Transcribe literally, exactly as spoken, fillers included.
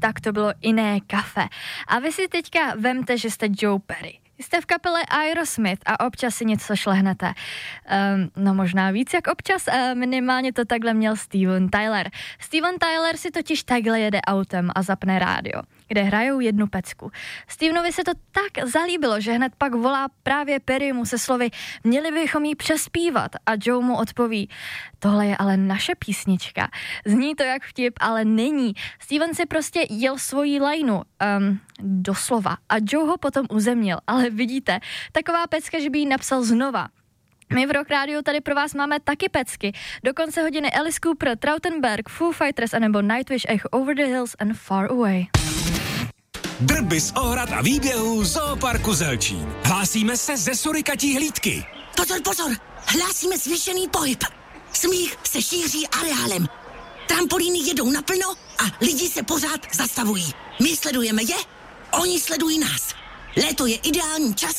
tak to bylo jiné kafe. A vy si teďka vemte, že jste Joe Perry. Jste v kapele Aerosmith a občas si něco šlehnete. Um, no možná víc jak občas, uh, minimálně to takhle měl Steven Tyler. Steven Tyler si totiž takhle jede autem a zapne rádio, kde hrajou jednu pecku. Stevenovi se to tak zalíbilo, že hned pak volá právě Perrymu se slovy měli bychom jí přespívat a Joe mu odpoví tohle je ale naše písnička. Zní to jak vtip, ale není. Steven si prostě jel svoji lajnu, um, doslova, a Joe ho potom uzemnil, ale vidíte, taková pecka, že by ji napsal znova. My v Rock Rádiu tady pro vás máme taky pecky. Do konce hodiny Alice Cooper, Trautenberg, Foo Fighters anebo Nightwish, Echo Over the Hills and Far Away. Drby z ohrad a výběhů Zooparku Zelčín. Hlásíme se ze surikatí hlídky. Pozor, pozor, hlásíme zvýšený pohyb. Smích se šíří areálem. Trampolíny jedou naplno a lidi se pořád zastavují. My sledujeme je, oni sledují nás. Léto je ideální čas